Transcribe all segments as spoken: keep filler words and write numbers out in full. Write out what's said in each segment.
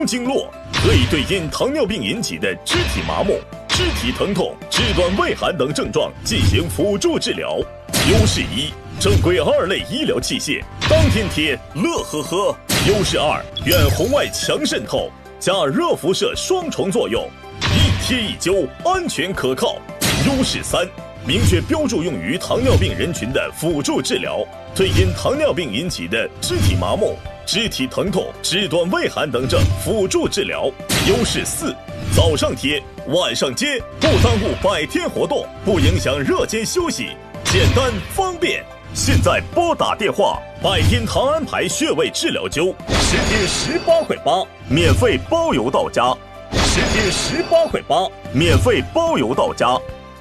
经络，可以对因糖尿病引起的肢体麻木、肢体疼痛、肢端畏寒等症状进行辅助治疗。优势一，正规二类医疗器械，当天贴，乐呵呵。优势二，远红外强渗透加热辐射双重作用，一贴一灸，安全可靠。优势三，明确标注用于糖尿病人群的辅助治疗，对因糖尿病引起的肢体麻木、肢体疼痛、肢端畏寒等症辅助治疗。优势四，早上贴，晚上接，不耽误白天活动，不影响日间休息，简单方便。现在拨打电话，百天糖安牌穴位治疗灸，十天十八块八，免费包邮到家。十天十八块八，免费包邮到家。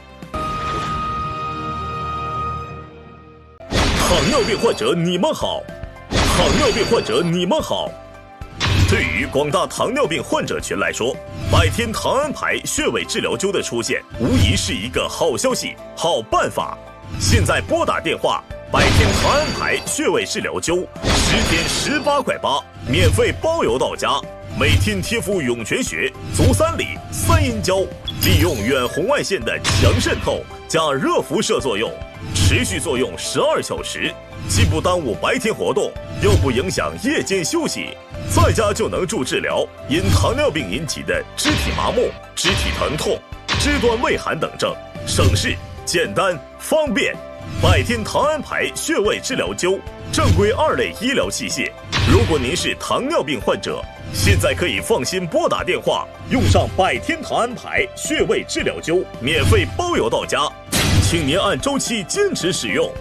糖尿病患者你们好，糖尿病患者你们好。对于广大糖尿病患者群来说，百天糖安牌穴位治疗灸的出现，无疑是一个好消息、好办法。现在拨打电话，百天糖安牌穴位治疗灸，十天十八块八，免费包邮到家。每天贴敷涌泉穴、足三里、三阴交，利用远红外线的强渗透加热辐射作用，持续作用十二小时，既不耽误白天活动，又不影响夜间休息，在家就能助治疗因糖尿病引起的肢体麻木、肢体疼痛、肢端畏寒等症，省事、简单、方便。百天糖安牌穴位治疗灸，正规二类医疗器械。如果您是糖尿病患者，现在可以放心拨打电话，用上百天糖安牌穴位治疗灸，免费包邮到家，请您按周期坚持使用。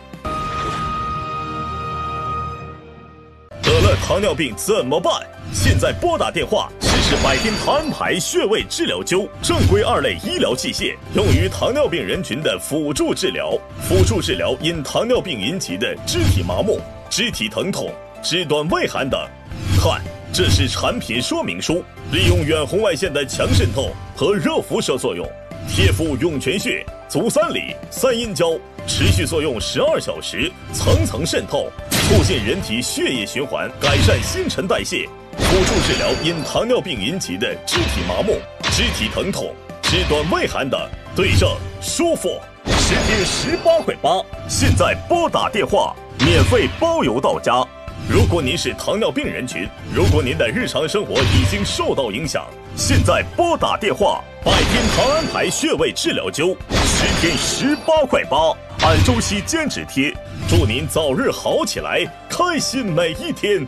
得了糖尿病怎么办？现在拨打电话试试百天糖安牌穴位治疗灸，正规二类医疗器械，用于糖尿病人群的辅助治疗，辅助治疗因糖尿病引起的肢体麻木、肢体疼痛、肢端畏寒等。看，这是产品说明书，利用远红外线的强渗透和热辐射作用，贴敷涌泉穴、足三里、三阴交，持续作用十二小时，层层渗透，促进人体血液循环，改善新陈代谢，辅助治疗因糖尿病引起的肢体麻木、肢体疼痛、肢端畏寒等，对症舒服。十天十八块八，现在拨打电话，免费包邮到家。如果您是糖尿病人群，如果您的日常生活已经受到影响，现在拨打电话，百天糖安牌穴位治疗灸，十天十八块八，按周期坚持贴，祝您早日好起来，开心每一天。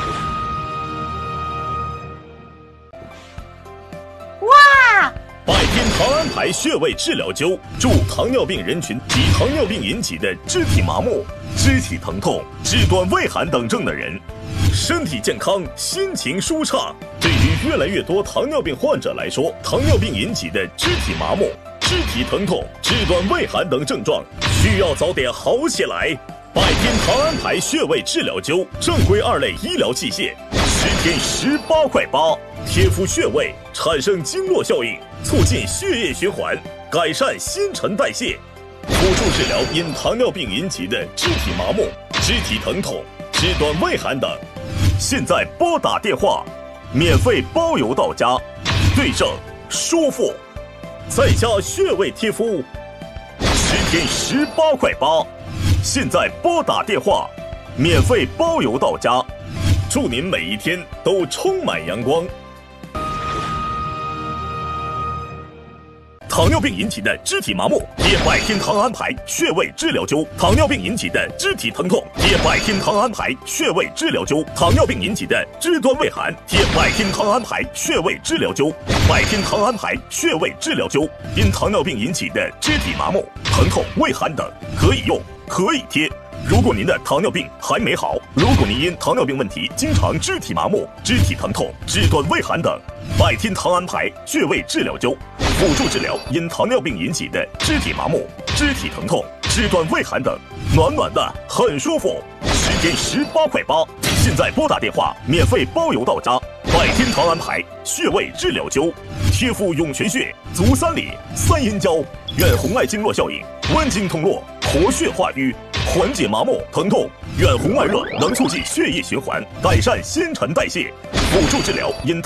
哇！ 百天糖安牌穴位治疗灸，助糖尿病人群及糖尿病引起的肢体麻木、肢体疼痛、肢端畏寒等症的人，身体健康，心情舒畅。对于越来越多糖尿病患者来说，糖尿病引起的肢体麻木、肢体疼痛、肢端畏寒等症状，需要早点好起来。百天糖安牌穴位治疗灸，正规二类医疗器械，十天十八块八，贴敷穴位，产生经络效应，促进血液循环，改善新陈代谢，辅助治疗因糖尿病引起的肢体麻木、肢体疼痛、肢端畏寒等。现在拨打电话，免费包邮到家，对症舒服，在家穴位贴敷，十天十八块八。现在拨打电话，免费包邮到家，祝您每一天都充满阳光。糖尿病引起的肢体麻木，贴百天糖安牌穴位治疗灸；糖尿病引起的肢体疼痛，贴百天糖安牌穴位治疗灸；糖尿病引起的肢端畏寒，贴百天糖安牌穴位治疗灸。百天糖安牌穴位治疗灸，因糖尿病引起的肢体麻木、疼痛、畏寒等，可以用，可以贴。如果您的糖尿病还没好，如果您因糖尿病问题经常肢体麻木、肢体疼痛、肢端畏寒等，百天糖安牌穴位治疗灸，辅助治疗因糖尿病引起的肢体麻木、肢体疼痛、肢端畏寒等，暖暖的，很舒服。十天十八块八，现在拨打电话，免费包邮到家。百天糖安牌穴位治疗灸，贴敷涌泉穴、足三里、三阴交，远红外经络效应，温经通络，活血化瘀，缓解麻木疼痛。远红外热能促进血液循环，改善新陈代谢，辅助治疗因